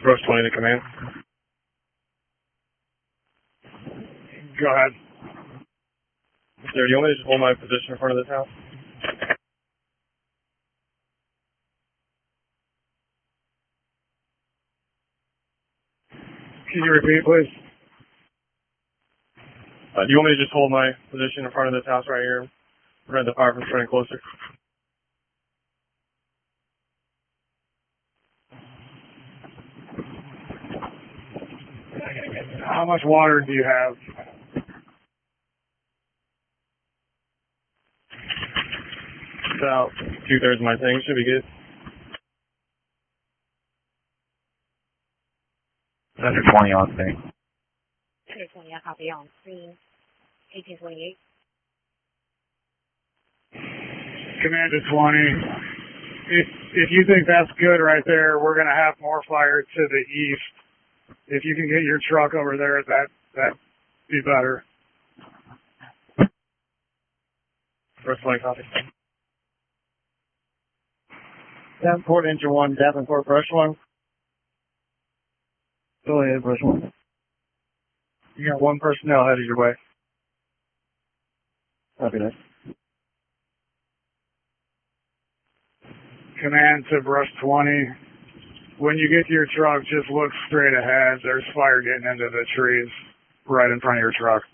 Brush 20 to command. Go ahead. Sir, do you want me to just hold my position in front of this house? Can you repeat, please? Do you want me to just hold my position in front of this house right here? Prevent the fire from spreading closer. How much water do you have? About 2/3 of my thing. Should be good. Center 20 on scene. Center 20, I copy on screen. 1828. Commander 20. If you think that's good right there, we're going to have more fire to the east. If you can get your truck over there, that'd be better. Brush 20 copy. Davenport, engine 1, Davenport, brush 1. Go ahead, brush 1. You got 1 personnel headed your way. Copy that. Command to brush 20. When you get to your truck, just look straight ahead. There's fire getting into the trees right in front of your truck.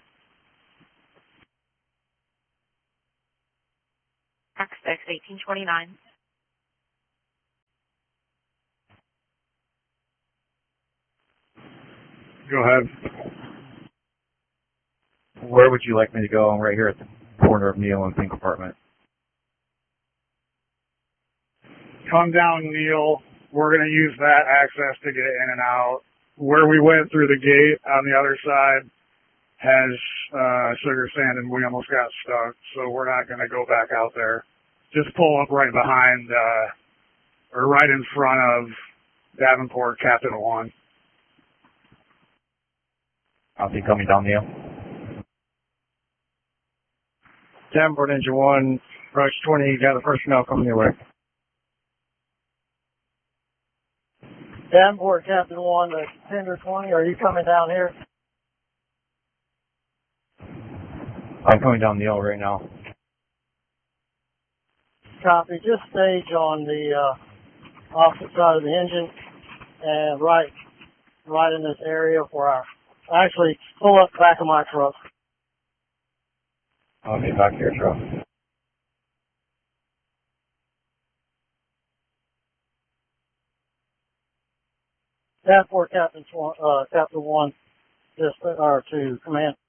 X 1829. Go ahead. Where would you like me to go? I'm right here at the corner of Neil and Pink Apartment. Come down, Neil. We're going to use that access to get in and out. Where we went through the gate on the other side has sugar sand and we almost got stuck, so we're not going to go back out there. Just pull up right behind, or right in front of Davenport, Captain 1. I'll be coming down Neil. Davenport, engine 1, brush 20, got a personnel coming your way. Davenport, Captain 1, to Tender 20, are you coming down here? I'm coming down Neil right now. Copy. Just stage on the opposite side of the engine and right in this area where I actually pull up back of my truck. I'll get back to your truck. Davenport, Captain 1, just, or to command.